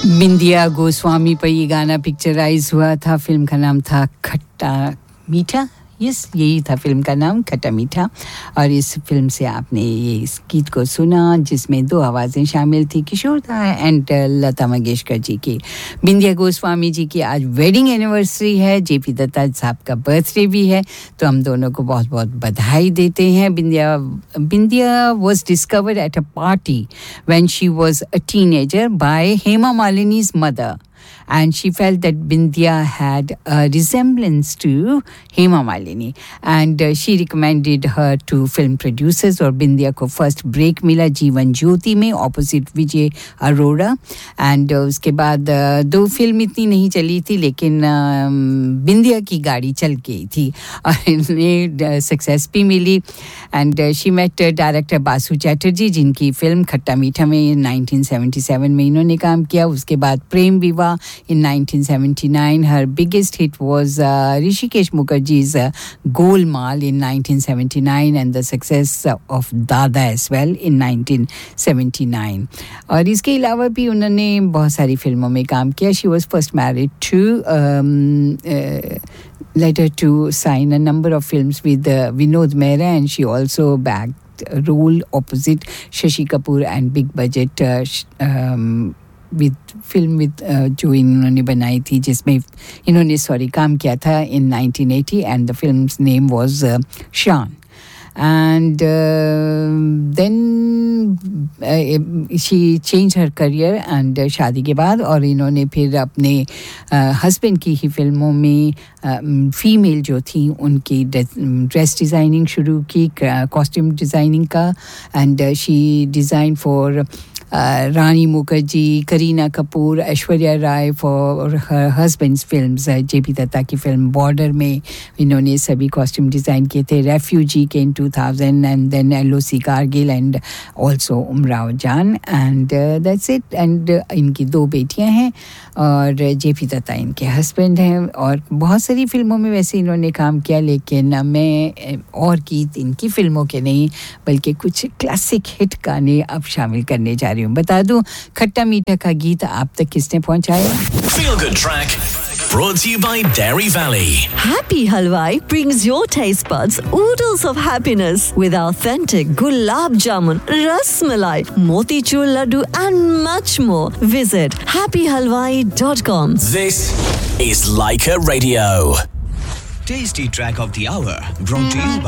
बिंदिया गोस्वामी पर ये गाना पिक्चराइज हुआ था। फिल्म का नाम था खट्टा मीठा। यस, यही था फिल्म का नाम, खट्टा मीठा। और इस फिल्म से आपने ये इस गीत को सुना जिसमें दो आवाज़ें शामिल थी, किशोर दा एंड लता मंगेशकर जी की। बिंदिया गोस्वामी जी की आज वेडिंग एनिवर्सरी है, जेपी दत्ता साहब का बर्थडे भी है, तो हम दोनों को बहुत बहुत बधाई देते हैं। बिंदिया was discovered at a party when she was a teenager bye Hema मालिनी's mother. And she felt that Bindya had a resemblance to Hema Malini, and she recommended her to film producers. और बिंदिया को फर्स्ट ब्रेक मिला जीवन ज्योति में opposite Vijay Arora, and उसके बाद दो film इतनी नहीं चली थी, लेकिन बिंदिया की गाड़ी चल गई थी और इन्हें सक्सेस भी मिली। And she met director Basu Chatterjee, जिनकी फिल्म खट्टा मीठा में 1977 में इन्होंने काम किया। उसके बाद प्रेम विवाह in 1979. Her biggest hit was Rishikesh Mukherjee's Golmaal in 1979, and the success of Dada as well in 1979. और इसके अलावा भी उन्होंने बहुत सारी फिल्मों में काम किया. She was first married to later to sign a number of films with Vinod Mehra, and she also backed a role opposite Shashi Kapoor and big budget with film with जो इन्होंने बनाई थी, जिसमें इन्होंने काम किया था in 1980, and the film's name was Shan. And then she changed her career and शादी के बाद, और इन्होंने फिर अपने हस्बैंड की ही फिल्मों में फीमेल जो थी उनकी ड्रेस डिज़ाइनिंग शुरू की, कॉस्ट्यूम डिज़ाइनिंग का, and she design for Rani Mukherjee, Kareena Kapoor, Aishwarya Rai for her husband's films. JP Dutta की फिल्म बॉर्डर में इन्होंने सभी कॉस्ट्यूम डिज़ाइन किए थे। रेफ्यूजी के इन 2000, and then LOC Kargil, and also Umrao जान, एंड दैट्स इट। एंड इनकी दो बेटियां हैं और जेपी दत्ता इनके हस्बैंड हैं, और बहुत सारी फिल्मों में वैसे इन्होंने काम किया, लेकिन मैं और गीत इनकी फिल्मों के नहीं बल्कि कुछ क्लासिक हिट गाने अब शामिल करने जा रही हूँ। बता दूं, खट्टा मीठा का गीत आप तक किसने पहुंचाया? Feel Good Track, brought to you by Dairy Valley. Happy Halwai brings your taste buds oodles of happiness with authentic gulab jamun, ras malai, motichur laddu and much more. Visit happyhalwai.com. This is Leica Radio. Tasty Track of the Hour, brought to you by